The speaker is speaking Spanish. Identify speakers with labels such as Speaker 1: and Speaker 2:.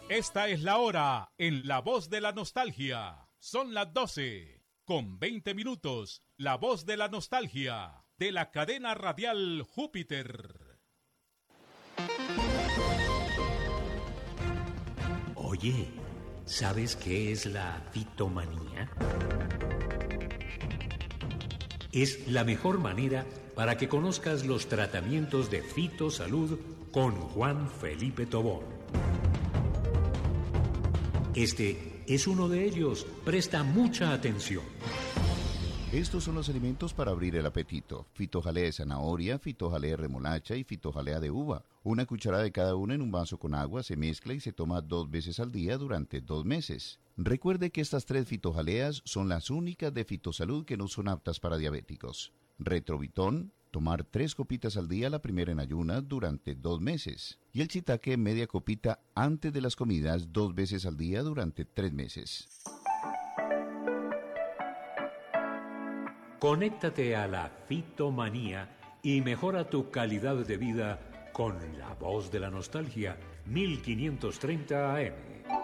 Speaker 1: Esta es la hora en La Voz de la Nostalgia. Son las 12 con 20 minutos. La Voz de la Nostalgia de la cadena radial Júpiter.
Speaker 2: Oye, ¿sabes qué es la fitomanía? Es la mejor manera para que conozcas los tratamientos de fitosalud con Juan Felipe Tobón. Este es uno de ellos. Presta mucha atención.
Speaker 3: Estos son los alimentos para abrir el apetito: fitojalea de zanahoria, fitojalea de remolacha y fitojalea de uva. Una cucharada de cada una en un vaso con agua, se mezcla y se toma 2 veces al día durante 2 meses. Recuerde que estas 3 fitojaleas son las únicas de fitosalud que no son aptas para diabéticos. Retrovitón, tomar 3 copitas al día, la primera en ayunas durante 2 meses. Y el shiitake, media copita antes de las comidas 2 veces al día durante 3 meses.
Speaker 2: Conéctate a la fitomanía y mejora tu calidad de vida con La Voz de la Nostalgia, 1530 AM.